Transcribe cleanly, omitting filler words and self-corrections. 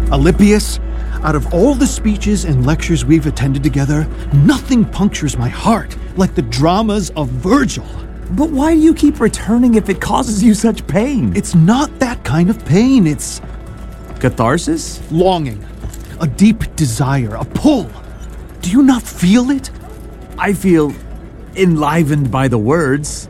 Alypius, out of all the speeches and lectures we've attended together, nothing punctures my heart like the dramas of Virgil. But why do you keep returning if it causes you such pain? It's not that kind of pain, it's Catharsis? longing, a deep desire, a pull. Do you not feel it? I feel enlivened by the words.